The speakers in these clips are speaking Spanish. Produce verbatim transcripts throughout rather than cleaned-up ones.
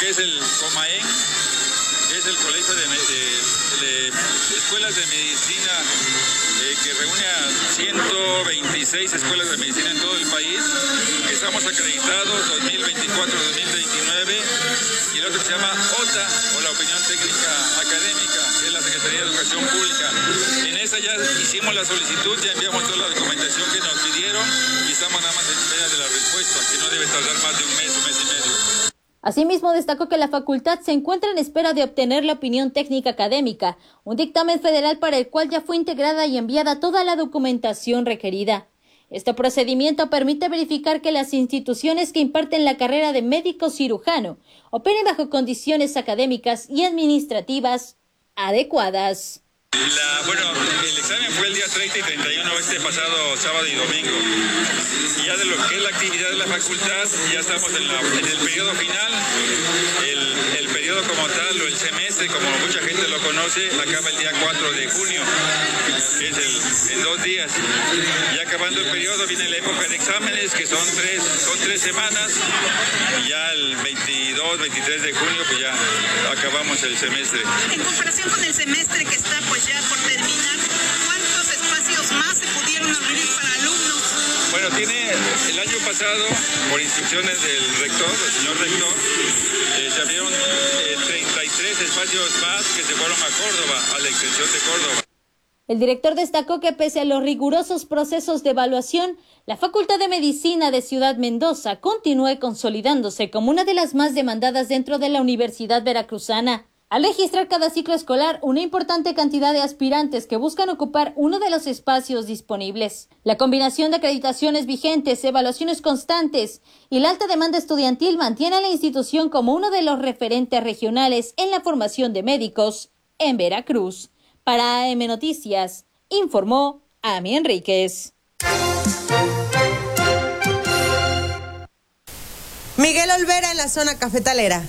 que es el COMAEN, que es el Colegio de, de, de Escuelas de Medicina, eh, que reúne a ciento veintiséis escuelas de medicina en todo el país. Estamos acreditados dos mil veinticuatro dos mil veintinueve, y el otro se llama O T A, o la Opinión Técnica Académica, que es la Secretaría de Educación Pública. En esa ya hicimos la solicitud, ya enviamos toda la documentación que nos pidieron y estamos nada más en espera de la respuesta, que no debe tardar más de un mes, un mes y medio. Asimismo, destacó que la facultad se encuentra en espera de obtener la opinión técnica académica, un dictamen federal para el cual ya fue integrada y enviada toda la documentación requerida. Este procedimiento permite verificar que las instituciones que imparten la carrera de médico cirujano operen bajo condiciones académicas y administrativas adecuadas. La, bueno, el examen fue el día treinta y treinta y uno, este pasado sábado y domingo. Y ya de lo que es la actividad de la facultad, ya estamos en, la, en el periodo final. El, el periodo como tal, o el semestre, como mucha gente lo conoce, acaba el día cuatro de junio, que es el, en dos días. Y acabando el periodo viene la época de exámenes, que son tres, son tres semanas. Y ya el veintidós, veintitrés de junio, pues ya acabamos el semestre. En comparación con el semestre que está pues ya por terminar, ¿cuántos espacios más se pudieron abrir para alumnos? Bueno, tiene el año pasado, por instrucciones del rector, del señor rector, eh, se abrieron eh, treinta y tres espacios más que se fueron a Córdoba, a la extensión de Córdoba. El director destacó que pese a los rigurosos procesos de evaluación, la Facultad de Medicina de Ciudad Mendoza continúe consolidándose como una de las más demandadas dentro de la Universidad Veracruzana. Al registrar cada ciclo escolar una importante cantidad de aspirantes que buscan ocupar uno de los espacios disponibles. La combinación de acreditaciones vigentes, evaluaciones constantes y la alta demanda estudiantil mantiene a la institución como uno de los referentes regionales en la formación de médicos en Veracruz. Para A M Noticias, informó Ami Enríquez. Miguel Olvera en la zona cafetalera.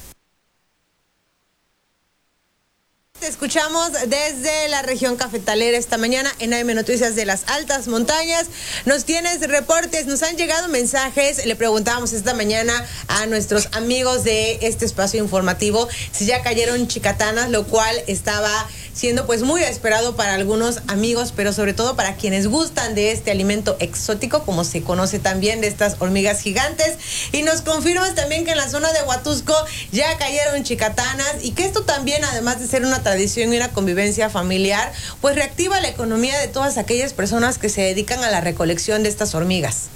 Te escuchamos desde la región cafetalera esta mañana en A M Noticias de las Altas Montañas. Nos tienes reportes, nos han llegado mensajes. Le preguntábamos esta mañana a nuestros amigos de este espacio informativo si ya cayeron chicatanas, lo cual estaba siendo pues muy esperado para algunos amigos, pero sobre todo para quienes gustan de este alimento exótico, como se conoce también, de estas hormigas gigantes. Y nos confirmas también que en la zona de Huatusco ya cayeron chicatanas y que esto también, además de ser una tradición y una convivencia familiar, pues reactiva la economía de todas aquellas personas que se dedican a la recolección de estas hormigas.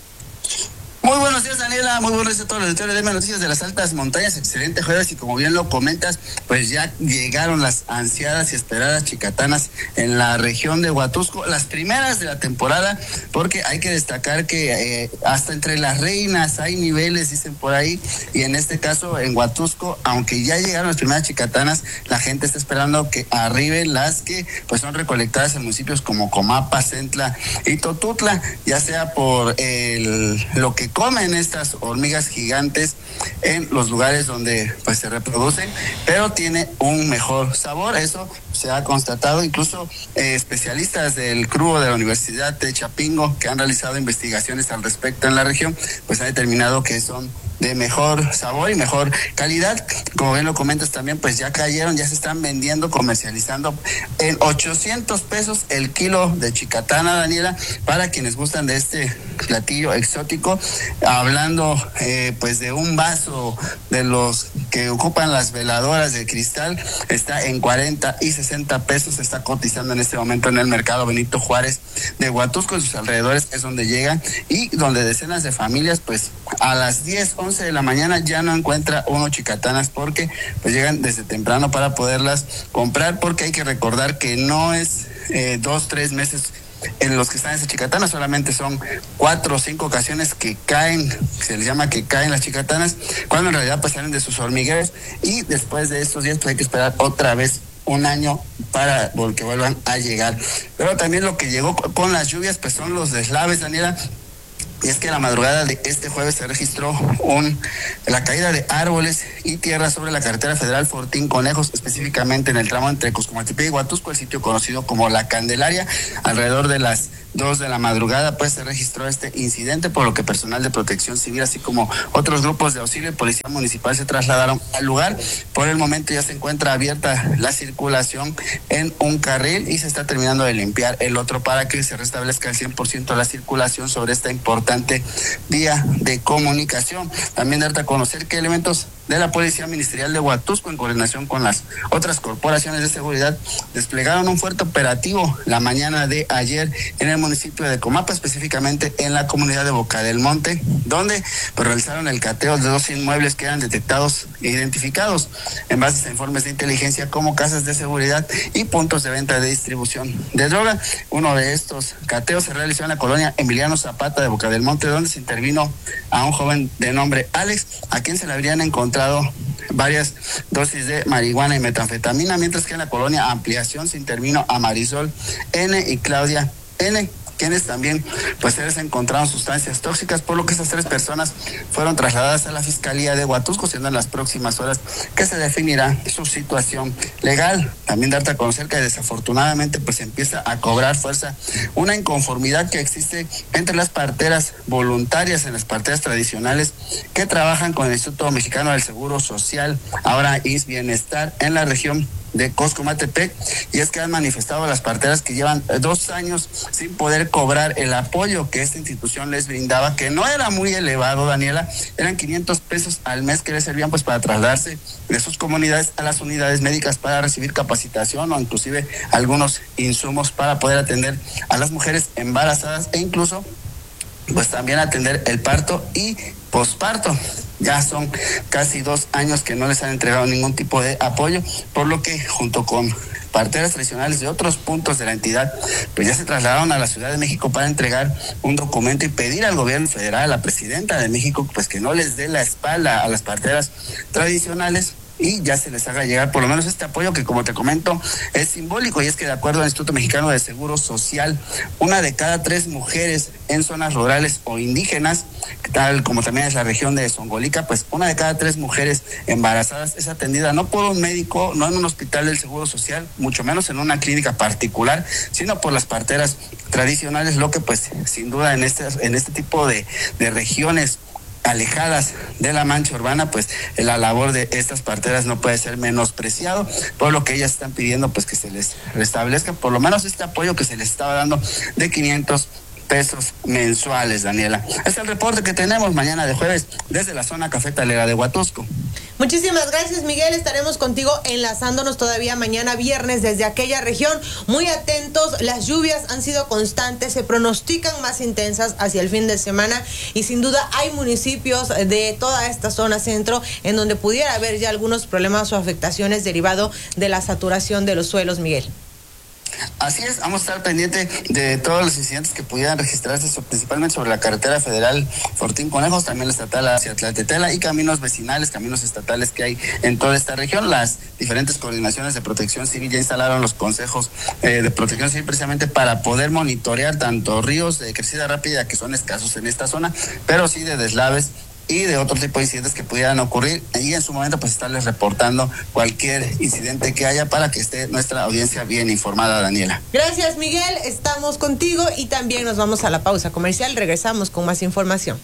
Muy buenos días, Daniela, muy buenos días a todos los lectores de A M Noticias de las Altas Montañas. Excelente jueves, y como bien lo comentas, pues ya llegaron las ansiadas y esperadas chicatanas en la región de Huatusco, las primeras de la temporada, porque hay que destacar que eh, hasta entre las reinas hay niveles, dicen por ahí, y en este caso en Huatusco, aunque ya llegaron las primeras chicatanas, la gente está esperando que arriben las que pues son recolectadas en municipios como Comapa, Centla y Totutla, ya sea por el, lo que comen estas hormigas gigantes en los lugares donde pues se reproducen, pero tiene un mejor sabor. Eso se ha constatado, incluso eh, especialistas del C R U de la Universidad de Chapingo, que han realizado investigaciones al respecto en la región, pues han determinado que son de mejor sabor y mejor calidad. Como bien lo comentas también, pues ya cayeron, ya se están vendiendo, comercializando en ochocientos pesos el kilo de chicatana, Daniela, para quienes gustan de este platillo exótico. Hablando eh, pues de un vaso de los que ocupan las veladoras de cristal, está en cuarenta y sesenta pesos, se está cotizando en este momento en el mercado Benito Juárez de Huatusco y sus alrededores, es donde llegan, y donde decenas de familias pues a las diez, once de la mañana ya no encuentra uno chicatanas, porque pues llegan desde temprano para poderlas comprar, porque hay que recordar que no es eh, dos, tres meses en los que están esas chicatanas, solamente son cuatro o cinco ocasiones que caen, se les llama que caen las chicatanas, cuando en realidad pues salen de sus hormigueros, y después de estos días pues hay que esperar otra vez un año para que vuelvan a llegar. Pero también lo que llegó con las lluvias pues son los deslaves, Daniela. Y es que la madrugada de este jueves se registró un, la caída de árboles y tierra sobre la carretera federal Fortín Conejos, específicamente en el tramo entre Coscomatepec y Huatusco, el sitio conocido como La Candelaria. Alrededor de las dos de la madrugada pues se registró este incidente, por lo que personal de protección civil, así como otros grupos de auxilio y policía municipal se trasladaron al lugar. Por el momento ya se encuentra abierta la circulación en un carril y se está terminando de limpiar el otro para que se restablezca al cien por ciento la circulación sobre esta importante vía de comunicación. También darte a conocer que elementos de la Policía Ministerial de Huatusco, en coordinación con las otras corporaciones de seguridad, desplegaron un fuerte operativo la mañana de ayer en el municipio de Comapa, específicamente en la comunidad de Boca del Monte, donde pues, realizaron el cateo de dos inmuebles que eran detectados e identificados en base a informes de inteligencia como casas de seguridad y puntos de venta de distribución de droga. Uno de estos cateos se realizó en la colonia Emiliano Zapata de Boca del Monte, donde se intervino a un joven de nombre Alex, a quien se le habrían encontrado varias dosis de marihuana y metanfetamina, mientras que en la colonia Ampliación se intervino a Marisol N y Claudia N, quienes también pues se les encontraron sustancias tóxicas, por lo que esas tres personas fueron trasladadas a la Fiscalía de Huatusco, siendo en las próximas horas que se definirá su situación legal. También darte a conocer que desafortunadamente pues empieza a cobrar fuerza una inconformidad que existe entre las parteras voluntarias en las parteras tradicionales que trabajan con el Instituto Mexicano del Seguro Social, ahora I S Bienestar, en la región de Coscomatepec, y es que han manifestado a las parteras que llevan dos años sin poder cobrar el apoyo que esta institución les brindaba, que no era muy elevado, Daniela, eran quinientos pesos al mes que les servían pues para trasladarse de sus comunidades a las unidades médicas para recibir capacitación o inclusive algunos insumos para poder atender a las mujeres embarazadas e incluso pues también atender el parto y posparto. Ya son casi dos años que no les han entregado ningún tipo de apoyo, por lo que junto con parteras tradicionales de otros puntos de la entidad, pues ya se trasladaron a la Ciudad de México para entregar un documento y pedir al gobierno federal, a la presidenta de México, pues que no les dé la espalda a las parteras tradicionales y ya se les haga llegar por lo menos este apoyo que, como te comento, es simbólico. Y es que de acuerdo al Instituto Mexicano de Seguro Social, una de cada tres mujeres en zonas rurales o indígenas, tal como también es la región de Zongolica, pues una de cada tres mujeres embarazadas es atendida no por un médico, no en un hospital del Seguro Social, mucho menos en una clínica particular, sino por las parteras tradicionales, lo que pues sin duda en este, en este tipo de, de regiones alejadas de la mancha urbana, pues la labor de estas parteras no puede ser menospreciado, por lo que ellas están pidiendo pues que se les restablezca por lo menos este apoyo que se les estaba dando de quinientos pesos mensuales, Daniela. Este es el reporte que tenemos mañana de jueves desde la zona cafetalera de Huatusco. Muchísimas gracias, Miguel. Estaremos contigo enlazándonos todavía mañana viernes desde aquella región. Muy atentos, las lluvias han sido constantes, se pronostican más intensas hacia el fin de semana y sin duda hay municipios de toda esta zona centro en donde pudiera haber ya algunos problemas o afectaciones derivado de la saturación de los suelos, Miguel. Así es, vamos a estar pendiente de todos los incidentes que pudieran registrarse, principalmente sobre la carretera federal Fortín Conejos, también la estatal hacia Tlatetela y caminos vecinales, caminos estatales que hay en toda esta región. Las diferentes coordinaciones de protección civil ya instalaron los consejos eh, de protección civil precisamente para poder monitorear tanto ríos de crecida rápida, que son escasos en esta zona, pero sí de deslaves y de otro tipo de incidentes que pudieran ocurrir, y en su momento pues estarles reportando cualquier incidente que haya para que esté nuestra audiencia bien informada, Daniela. Gracias, Miguel, estamos contigo y también nos vamos a la pausa comercial, regresamos con más información.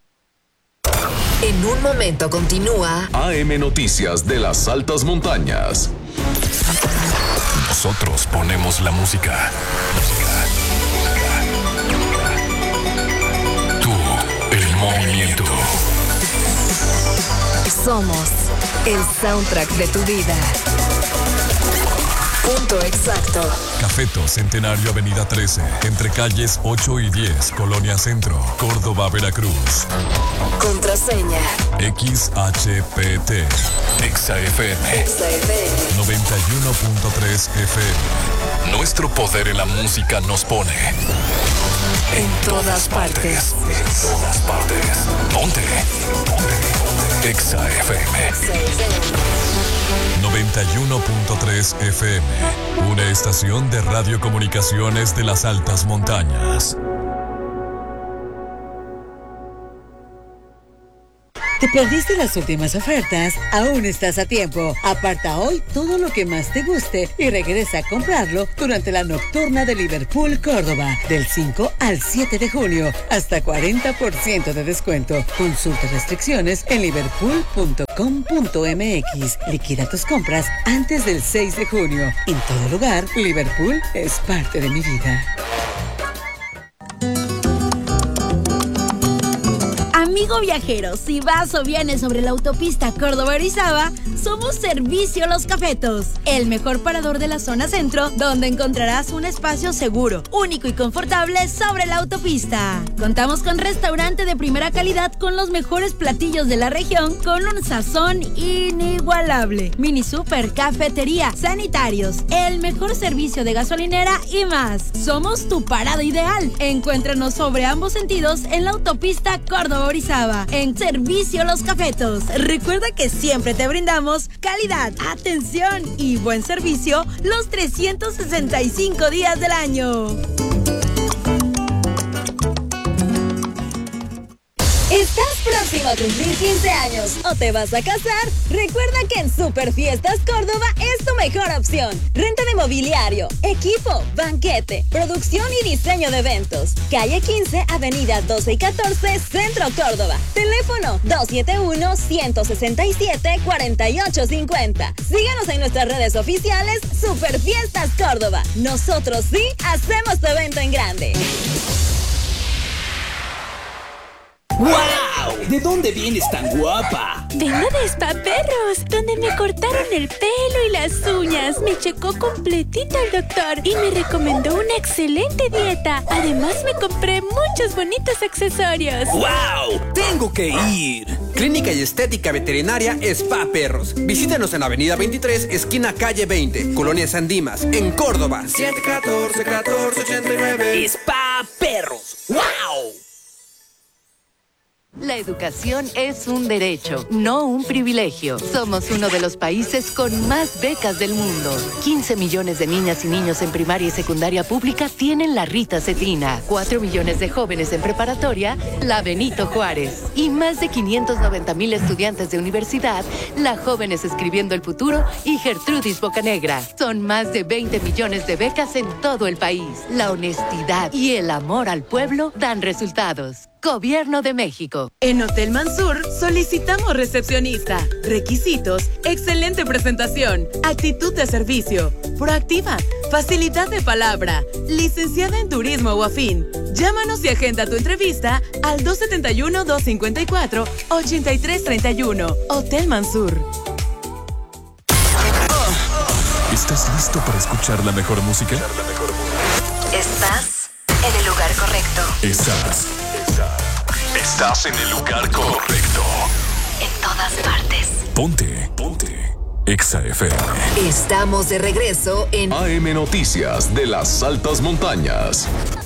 En un momento continúa A M Noticias de las Altas Montañas. Nosotros ponemos la música. Tú, el movimiento. Somos el soundtrack de tu vida. Punto exacto. Cafeto Centenario Avenida trece, entre calles ocho y diez, Colonia Centro, Córdoba, Veracruz. Contraseña X H P T Exa F M Exa F M noventa y uno punto tres F M. Nuestro poder en la música nos pone en todas partes. En todas partes. Ponte. Ponte. Exa F M noventa y uno punto tres F M. Una estación de radiocomunicaciones de las altas montañas. ¿Te perdiste las últimas ofertas? Aún estás a tiempo. Aparta hoy todo lo que más te guste y regresa a comprarlo durante la nocturna de Liverpool Córdoba, del cinco al siete de junio. Hasta cuarenta por ciento de descuento. Consulta restricciones en liverpool punto com punto m x. Liquida tus compras antes del seis de junio. En todo lugar, Liverpool es parte de mi vida. Amigo viajero, si vas o vienes sobre la autopista Córdoba-Orizaba, somos Servicio Los Cafetos, el mejor parador de la zona centro, donde encontrarás un espacio seguro, único y confortable sobre la autopista. Contamos con restaurante de primera calidad con los mejores platillos de la región, con un sazón inigualable. Mini super, cafetería, sanitarios, el mejor servicio de gasolinera y más. Somos tu parada ideal. Encuéntranos sobre ambos sentidos en la autopista Córdoba-Orizaba. En Servicio Los Cafetos. Recuerda que siempre te brindamos calidad, atención y buen servicio los trescientos sesenta y cinco días del año. ¿Estás próximo a cumplir quince años o te vas a casar? Recuerda que en Super Fiestas Córdoba es tu mejor opción. Renta de mobiliario, equipo, banquete, producción y diseño de eventos. Calle quince, avenida doce y catorce, Centro Córdoba. Teléfono dos siete uno, uno seis siete, cuatro ocho cinco cero. Síguenos en nuestras redes oficiales Super Fiestas Córdoba. Nosotros sí hacemos tu evento en grande. ¡Wow! ¿De dónde vienes tan guapa? Vengo de Spa Perros, donde me cortaron el pelo y las uñas. Me checó completita el doctor y me recomendó una excelente dieta. Además, me compré muchos bonitos accesorios. ¡Wow! ¡Tengo que ir! Clínica y Estética Veterinaria Spa Perros. Visítanos en Avenida veintitrés, esquina calle veinte, Colonia San Dimas, en Córdoba. siete uno cuatro, uno cuatro ocho nueve. Spa Perros. ¡Wow! La educación es un derecho, no un privilegio. Somos uno de los países con más becas del mundo. quince millones de niñas y niños en primaria y secundaria pública tienen la Rita Cetina. cuatro millones de jóvenes en preparatoria, la Benito Juárez. Y más de quinientos noventa mil estudiantes de universidad, la Jóvenes Escribiendo el Futuro y Gertrudis Bocanegra. Son más de veinte millones de becas en todo el país. La honestidad y el amor al pueblo dan resultados. Gobierno de México. En Hotel Mansur solicitamos recepcionista. Requisitos: excelente presentación, actitud de servicio, proactiva, facilidad de palabra, licenciada en turismo o afín. Llámanos y agenda tu entrevista al dos siete uno, dos cinco cuatro, ocho tres tres uno. Hotel Mansur. ¿Estás listo para escuchar la mejor música? Estás en el lugar correcto. Estás. Estás en el lugar correcto. En todas partes. Ponte. Ponte. Exa F M. Estamos de regreso en A M Noticias de las Altas Montañas.